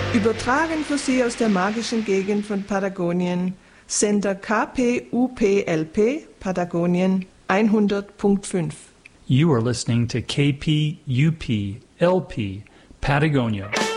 Übertragen für Sie aus der magischen Gegend von Patagonien, Sender KPUPLP, Patagonien 100.5. You are listening to KPUP LP, Patagonia.